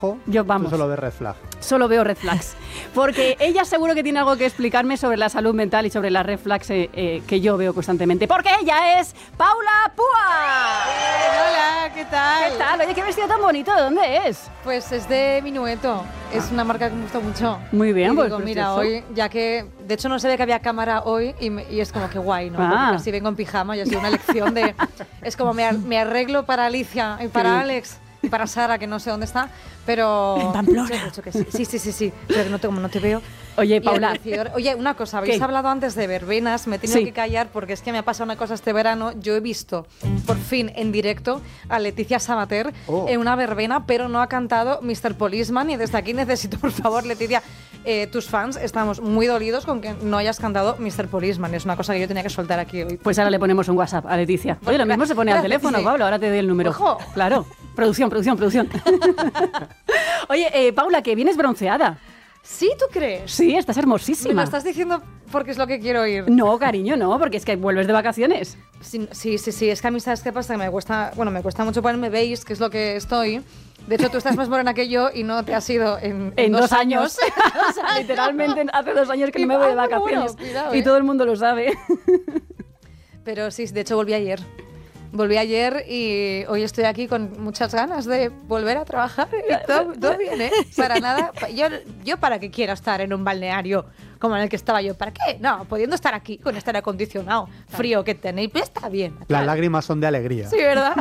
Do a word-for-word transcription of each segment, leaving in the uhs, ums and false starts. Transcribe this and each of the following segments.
Yo, vamos. Tú solo ves red flag. Solo veo red flags. Porque ella seguro que tiene algo que explicarme sobre la salud mental y sobre las red flags eh, eh, que yo veo constantemente. Porque ella es Paula Púa. Eh, hola, ¿qué tal? ¿Qué tal? Oye, qué vestido tan bonito. ¿De dónde es? Pues es de Minueto. Es una marca que me gusta mucho. Muy bien, y pues digo, mira, precioso. hoy, ya que de hecho no sabía que había cámara hoy y, me, y es como que guay, ¿no? Ah. Porque así vengo en pijama y ha sido una lección de... Es como me, ar- me arreglo para Alicia y para Sí. Alex y para Sara, que no sé dónde está, pero... En Pamplona. Sí, de hecho que sí. Sí, sí, sí, sí. Pero que no te, como no te veo. Oye, Y el Paula. decidor- Oye, una cosa, habéis ¿Qué? hablado antes de verbenas, me he tenido Sí. que callar porque es que me ha pasado una cosa este verano. Yo he visto, por fin, en directo, a Leticia Sabater Oh. en una verbena, pero no ha cantado mister Policeman y desde aquí necesito, por favor, Leticia, eh, tus fans estamos muy dolidos con que no hayas cantado mister Policeman. Es una cosa que yo tenía que soltar aquí hoy. Pues ahora le ponemos un WhatsApp a Leticia. Oye, lo mismo se pone al Gracias, teléfono, sí. Pablo. Ahora te doy el número. Ojo. Claro. Producción, producción, producción. Oye, eh, Paula, que vienes bronceada. ¿Sí, tú crees? Sí, estás Me hermosísima. lo estás diciendo porque es lo que quiero oír. No, cariño, no, porque es que vuelves de vacaciones. Sí, sí, sí, sí, es que a mí, ¿sabes qué pasa? Que me cuesta, bueno, me cuesta mucho ponerme beige, que es lo que estoy. De hecho, tú estás más morena que yo y no te has ido en, En dos años. O sea, literalmente hace dos años que no me voy de Ah, bueno, vacaciones. cuidado, Y ¿eh? todo el mundo lo sabe. Pero sí, de hecho volví ayer. Volví ayer y hoy estoy aquí con muchas ganas de volver a trabajar y todo, todo bien, ¿eh? Para nada. pa- Yo, yo para qué quiero estar en un balneario como en el que estaba yo. ¿Para qué? No, pudiendo estar aquí con este aire acondicionado frío que tenéis, pues está bien. Las claro. lágrimas son de alegría. Sí, ¿verdad?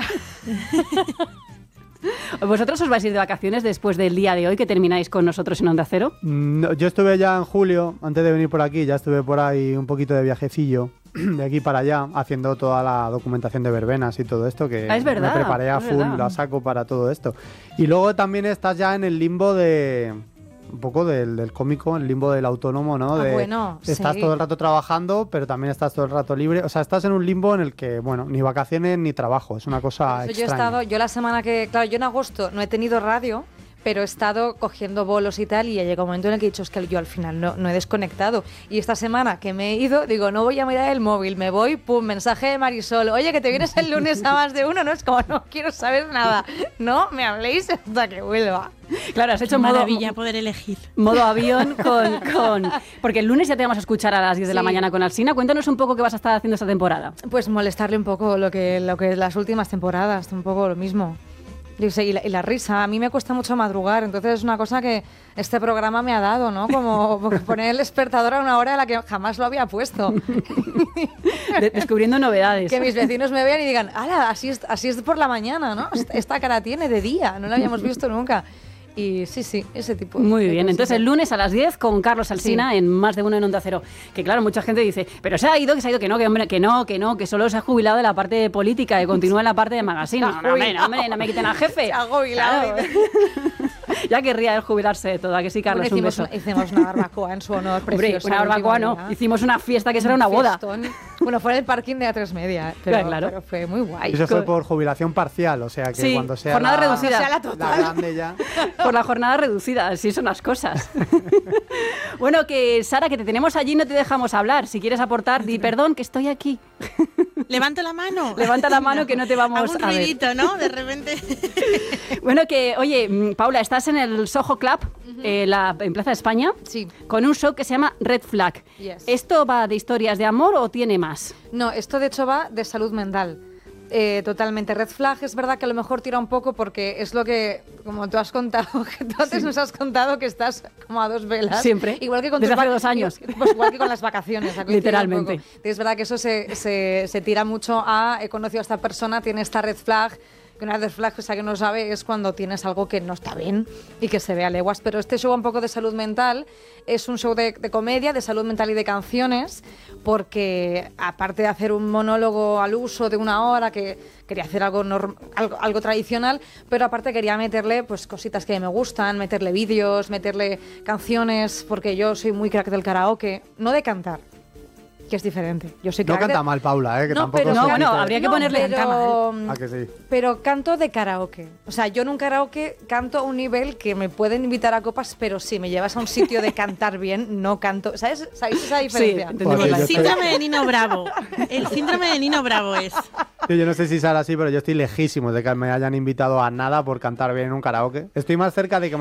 ¿Vosotros os vais a ir de vacaciones después del día de hoy que termináis con nosotros en Onda Cero? No, yo estuve ya en julio, antes de venir por aquí, ya estuve por ahí un poquito de viajecillo, de aquí para allá, haciendo toda la documentación de verbenas y todo esto, que Ah, es verdad, me preparé a es full, verdad. a saco para todo esto. Y luego también estás ya en el limbo de... un poco del, del cómico, el limbo del autónomo, ¿no? Ah, De, bueno, estás sí. todo el rato trabajando, pero también estás todo el rato libre. O sea, estás en un limbo en el que, bueno, ni vacaciones ni trabajo. Es una cosa Eso yo he extraña. estado, yo la semana que, claro, yo en agosto no he tenido radio, pero he estado cogiendo bolos y tal, y ya llega un momento en el que he dicho, es que yo al final no, no he desconectado. Y esta semana que me he ido, digo, no voy a mirar el móvil, me voy, pum, mensaje de Marisol, oye, que te vienes el lunes a más de uno, no es como, no quiero saber nada, no me habléis hasta que vuelva. Claro, has Qué hecho modo, maravilla poder elegir. modo avión con, con... Porque el lunes ya te vamos a escuchar a las diez de la Sí. mañana con Alsina. Cuéntanos un poco qué vas a estar haciendo esta temporada. Pues molestarle un poco lo que, lo que las últimas temporadas, un poco lo mismo. Y, sí, y la, y la risa, a mí me cuesta mucho madrugar, entonces es una cosa que este programa me ha dado, ¿no? Como poner el despertador a una hora a la que jamás lo había puesto. De- descubriendo novedades. Que mis vecinos me vean y digan, ¡hala! Así es, así es por la mañana, ¿no? Esta- Esta cara tiene de día, no la habíamos visto nunca. Y sí, sí, ese tipo. Muy de bien, cositas. entonces el lunes a las diez con Carlos Alsina Sí. en Más de Uno en Onda Cero. Que claro, mucha gente dice, pero se ha ido, que se ha ido, que no, que, hombre, que no, que no, que solo se ha jubilado de la parte de política, que continúa en la parte de magazine. Se No, ha no, hombre, no, jubilado. hombre, no me quiten al jefe. Se ha jubilado. Claro. Ya querría él jubilarse de todo, ¿a que sí, Carlos? Bueno, un hicimos, beso. hicimos una barbacoa en su honor, Hombre, preciosa. una el último barbacoa no, día. hicimos una fiesta que eso era una boda. Fiestón. Bueno, fue en el parking de A tres Media, pero, Claro. pero fue muy guay. Eso fue por jubilación parcial, o sea que Sí, cuando sea jornada la, reducida. Sea la la total. grande ya. Por la jornada reducida, así son las cosas. Bueno, que Sara, que te tenemos allí, no te dejamos hablar. Si quieres aportar, di perdón, que estoy aquí. Levanta la mano. Levanta la mano que no te vamos Hago un a ver. ruidito, ¿no? De repente. Bueno, que, oye, mm, Paula, estás en el Soho Club, eh, la, en Plaza de España, Sí. con un show que se llama Red Flag. Yes. ¿Esto va de historias de amor o tiene más? No, esto de hecho va de salud mental. Eh, totalmente. Red Flag es verdad que a lo mejor tira un poco porque es lo que, como tú has contado, que tú antes nos has contado que estás como a dos velas. Siempre. Igual que con Desde tus hace vac- dos años. Pues igual que con las vacaciones. ha coincidido Literalmente. un poco. Es verdad que eso se, se, se tira mucho a he conocido a esta persona, tiene esta red flag. Que una red flag, o sea, que no sabe, es cuando tienes algo que no está bien y que se ve a leguas. Pero este show un poco de salud mental es un show de, de comedia, de salud mental y de canciones, porque aparte de hacer un monólogo al uso de una hora, que quería hacer algo, norm- algo, algo tradicional, pero aparte quería meterle pues cositas que me gustan, meterle vídeos, meterle canciones, porque yo soy muy crack del karaoke, no de cantar, que es diferente. Yo soy No crack canta de- mal Paula, ¿eh? Que No, tampoco pero- se No, dice- bueno, habría que No, ponerle pero, cama, ¿A que sí? pero canto de karaoke. O sea, yo en un karaoke canto a un nivel que me pueden invitar a copas, pero si me llevas a un sitio de cantar bien, no canto. ¿Sabes, ¿Sabéis esa diferencia? entendemos Porque la yo El estoy- síndrome de Nino Bravo. El síndrome de Nino Bravo es. Yo, yo no sé si será así, pero yo estoy lejísimo de que me hayan invitado a nada por cantar bien en un karaoke. Estoy más cerca de que